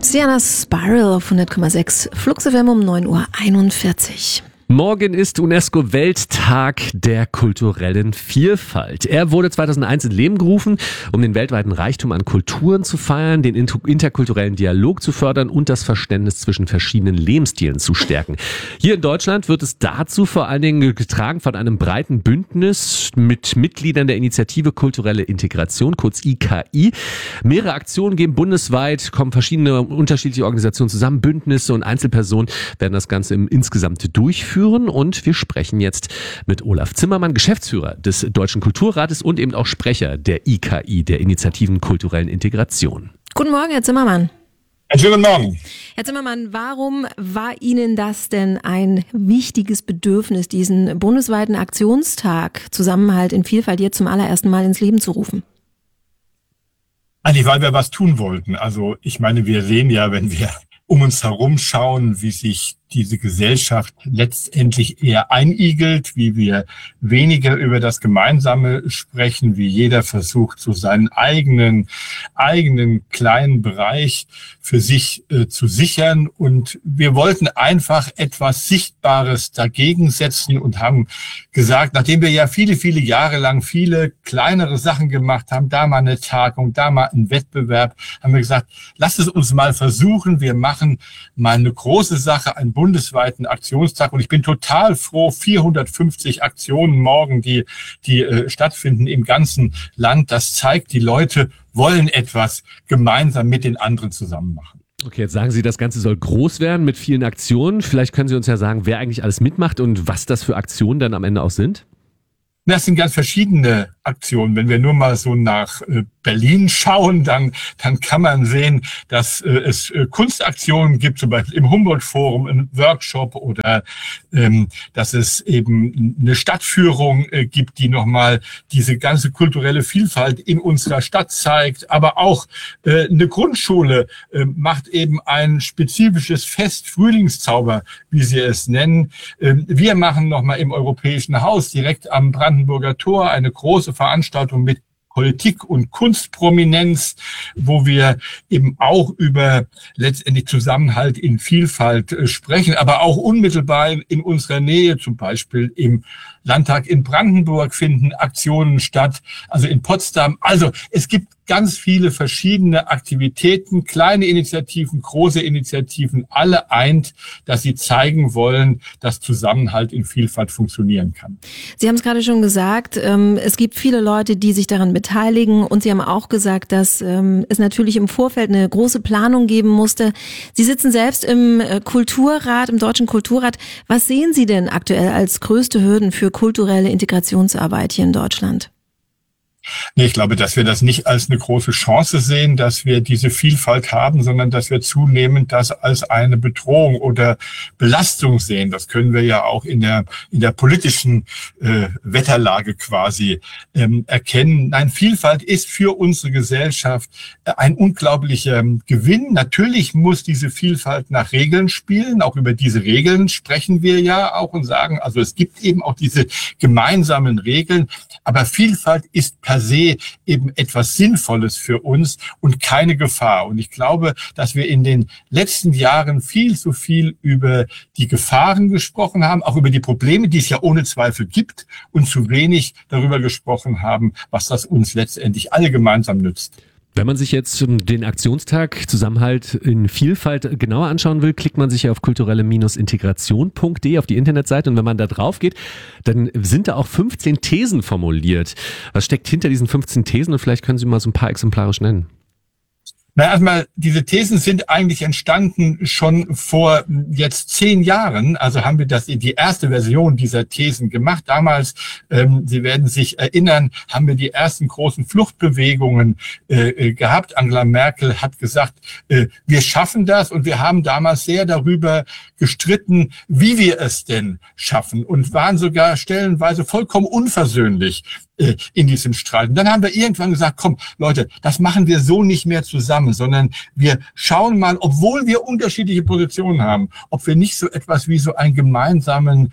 Sienna Spiral auf 100,6 Flux FM um 9:41 Uhr. Morgen ist UNESCO-Welttag der kulturellen Vielfalt. Er wurde 2001 ins Leben gerufen, um den weltweiten Reichtum an Kulturen zu feiern, den interkulturellen Dialog zu fördern und das Verständnis zwischen verschiedenen Lebensstilen zu stärken. Hier in Deutschland wird es dazu vor allen Dingen getragen von einem breiten Bündnis mit Mitgliedern der Initiative Kulturelle Integration, kurz IKI. Mehrere Aktionen geben bundesweit, kommen verschiedene unterschiedliche Organisationen zusammen, Bündnisse und Einzelpersonen werden das Ganze insgesamt durchführen. Und wir sprechen jetzt mit Olaf Zimmermann, Geschäftsführer des Deutschen Kulturrates und eben auch Sprecher der IKI, der Initiativen Kulturellen Integration. Guten Morgen, Herr Zimmermann. Schönen guten Morgen. Herr Zimmermann, warum war Ihnen das denn ein wichtiges Bedürfnis, diesen bundesweiten Aktionstag Zusammenhalt in Vielfalt jetzt zum allerersten Mal ins Leben zu rufen? Eigentlich, weil wir was tun wollten. Also ich meine, wir sehen ja, wenn wir um uns herum schauen, wie sich diese Gesellschaft letztendlich eher einigelt, wie wir weniger über das Gemeinsame sprechen, wie jeder versucht, so seinen eigenen kleinen Bereich für sich zu sichern. Und wir wollten einfach etwas Sichtbares dagegen setzen und haben gesagt, nachdem wir ja viele Jahre lang viele kleinere Sachen gemacht haben, da mal eine Tagung, da mal ein Wettbewerb, haben wir gesagt, lasst es uns mal versuchen. Wir machen mal eine große Sache, einen bundesweiten Aktionstag. Und ich bin total froh, 450 Aktionen morgen, die stattfinden im ganzen Land. Das zeigt, die Leute wollen etwas gemeinsam mit den anderen zusammen machen. Okay, jetzt sagen Sie, das Ganze soll groß werden mit vielen Aktionen. Vielleicht können Sie uns ja sagen, wer eigentlich alles mitmacht und was das für Aktionen dann am Ende auch sind? Das sind ganz verschiedene Aktionen. Wenn wir nur mal so nach Berlin schauen, dann kann man sehen, dass es Kunstaktionen gibt, zum Beispiel im Humboldt-Forum, ein Workshop oder dass es eben eine Stadtführung gibt, die nochmal diese ganze kulturelle Vielfalt in unserer Stadt zeigt. Aber auch eine Grundschule macht eben ein spezifisches Fest, Frühlingszauber, wie sie es nennen. Wir machen nochmal im Europäischen Haus direkt am Brandenburger Tor eine große Veranstaltung mit Politik und Kunstprominenz, wo wir eben auch über letztendlich Zusammenhalt in Vielfalt sprechen, aber auch unmittelbar in unserer Nähe, zum Beispiel im Landtag in Brandenburg finden Aktionen statt, also in Potsdam. Also es gibt ganz viele verschiedene Aktivitäten, kleine Initiativen, große Initiativen, alle eint, dass sie zeigen wollen, dass Zusammenhalt in Vielfalt funktionieren kann. Sie haben es gerade schon gesagt, es gibt viele Leute, die sich daran beteiligen und Sie haben auch gesagt, dass es natürlich im Vorfeld eine große Planung geben musste. Sie sitzen selbst im Kulturrat, im Deutschen Kulturrat. Was sehen Sie denn aktuell als größte Hürden für kulturelle Integrationsarbeit hier in Deutschland? Nee, ich glaube, dass wir das nicht als eine große Chance sehen, dass wir diese Vielfalt haben, sondern dass wir zunehmend das als eine Bedrohung oder Belastung sehen. Das können wir ja auch in der politischen Wetterlage quasi erkennen. Nein, Vielfalt ist für unsere Gesellschaft ein unglaublicher Gewinn. Natürlich muss diese Vielfalt nach Regeln spielen. Auch über diese Regeln sprechen wir ja auch und sagen, also es gibt eben auch diese gemeinsamen Regeln. Aber Vielfalt ist per se eben etwas Sinnvolles für uns und keine Gefahr. Und ich glaube, dass wir in den letzten Jahren viel zu viel über die Gefahren gesprochen haben, auch über die Probleme, die es ja ohne Zweifel gibt, und zu wenig darüber gesprochen haben, was das uns letztendlich alle gemeinsam nützt. Wenn man sich jetzt den Aktionstag Zusammenhalt in Vielfalt genauer anschauen will, klickt man sich ja auf kulturelle-integration.de auf die Internetseite und wenn man da drauf geht, dann sind da auch 15 Thesen formuliert. Was steckt hinter diesen 15 Thesen und vielleicht können Sie mal so ein paar exemplarisch nennen? Na, erstmal, diese Thesen sind eigentlich entstanden schon vor jetzt 10 Jahren. Also haben wir die erste Version dieser Thesen gemacht. Damals, Sie werden sich erinnern, haben wir die ersten großen Fluchtbewegungen gehabt. Angela Merkel hat gesagt, wir schaffen das. Und wir haben damals sehr darüber gestritten, wie wir es denn schaffen und waren sogar stellenweise vollkommen unversöhnlich in diesem Streit. Und dann haben wir irgendwann gesagt, komm, Leute, das machen wir so nicht mehr zusammen, sondern wir schauen mal, obwohl wir unterschiedliche Positionen haben, ob wir nicht so etwas wie so einen gemeinsamen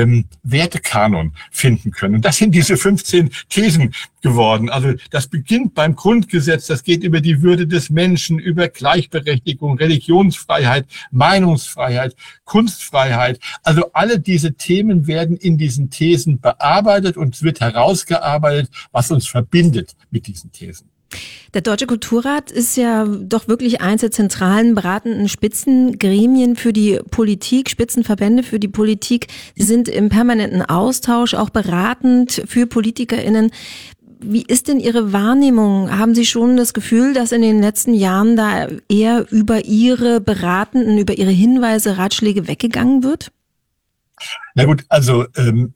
Wertekanon finden können. Und das sind diese 15 Thesen geworden. Also das beginnt beim Grundgesetz, das geht über die Würde des Menschen, über Gleichberechtigung, Religionsfreiheit, Meinungsfreiheit, Kunstfreiheit. Also alle diese Themen werden in diesen Thesen bearbeitet und es wird herausgearbeitet, was uns verbindet mit diesen Thesen. Der Deutsche Kulturrat ist ja doch wirklich eins der zentralen beratenden Spitzengremien für die Politik, Spitzenverbände für die Politik. Sie sind im permanenten Austausch, auch beratend für PolitikerInnen. Wie ist denn Ihre Wahrnehmung? Haben Sie schon das Gefühl, dass in den letzten Jahren da eher über Ihre Beratenden, über Ihre Hinweise, Ratschläge weggegangen wird? Na gut, also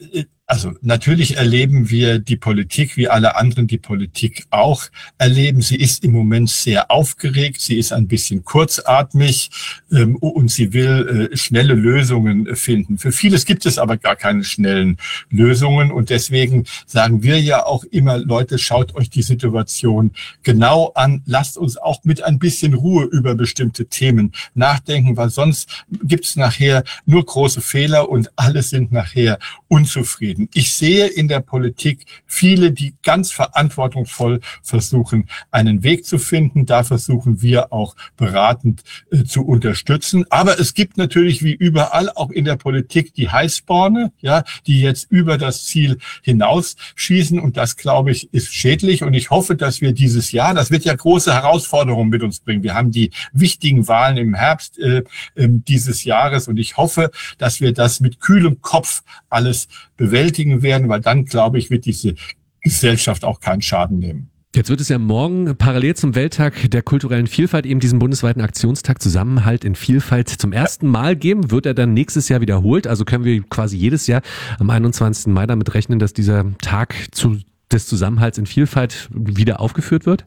natürlich erleben wir die Politik, wie alle anderen die Politik auch erleben. Sie ist im Moment sehr aufgeregt, sie ist ein bisschen kurzatmig und sie will schnelle Lösungen finden. Für vieles gibt es aber gar keine schnellen Lösungen und deswegen sagen wir ja auch immer, Leute, schaut euch die Situation genau an, lasst uns auch mit ein bisschen Ruhe über bestimmte Themen nachdenken, weil sonst gibt es nachher nur große Fehler und alle sind nachher unzufrieden. Ich sehe in der Politik viele, die ganz verantwortungsvoll versuchen, einen Weg zu finden. Da versuchen wir auch beratend zu unterstützen. Aber es gibt natürlich wie überall auch in der Politik die Heißsporne, ja, die jetzt über das Ziel hinausschießen. Und das, glaube ich, ist schädlich. Und ich hoffe, dass wir dieses Jahr, das wird ja große Herausforderungen mit uns bringen. Wir haben die wichtigen Wahlen im Herbst dieses Jahres. Und ich hoffe, dass wir das mit kühlem Kopf alles bewältigen werden, weil dann, glaube ich, wird diese Gesellschaft auch keinen Schaden nehmen. Jetzt wird es ja morgen parallel zum Welttag der kulturellen Vielfalt eben diesen bundesweiten Aktionstag Zusammenhalt in Vielfalt zum ersten Mal geben. Wird er dann nächstes Jahr wiederholt? Also können wir quasi jedes Jahr am 21. Mai damit rechnen, dass dieser Tag des Zusammenhalts in Vielfalt wieder aufgeführt wird?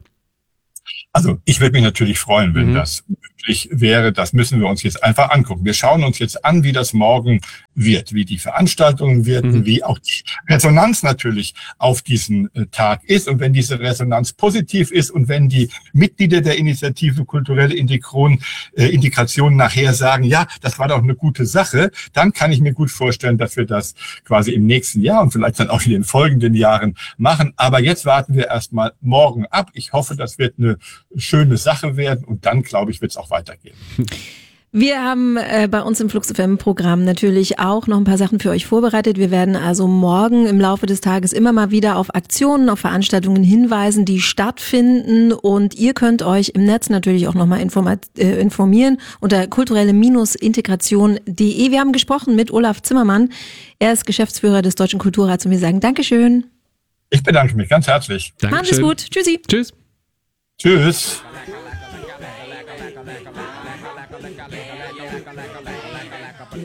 Also ich würde mich natürlich freuen, wenn das möglich wäre. Das müssen wir uns jetzt einfach angucken. Wir schauen uns jetzt an, wie das morgen wird, wie die Veranstaltungen werden, wie auch die Resonanz natürlich auf diesen Tag ist. Und wenn diese Resonanz positiv ist und wenn die Mitglieder der Initiative Kulturelle Integration nachher sagen, ja, das war doch eine gute Sache, dann kann ich mir gut vorstellen, dass wir das quasi im nächsten Jahr und vielleicht dann auch in den folgenden Jahren machen. Aber jetzt warten wir erstmal morgen ab. Ich hoffe, das wird eine schöne Sache werden und dann, glaube ich, wird es auch weitergehen. Wir haben bei uns im Flux FM Programm natürlich auch noch ein paar Sachen für euch vorbereitet. Wir werden also morgen im Laufe des Tages immer mal wieder auf Aktionen, auf Veranstaltungen hinweisen, die stattfinden. Und ihr könnt euch im Netz natürlich auch nochmal informieren unter kulturelle-integration.de. Wir haben gesprochen mit Olaf Zimmermann. Er ist Geschäftsführer des Deutschen Kulturrats und wir sagen Dankeschön. Ich bedanke mich ganz herzlich. Dankeschön. Machen Sie es gut. Tschüssi. Tschüss. Tschüss.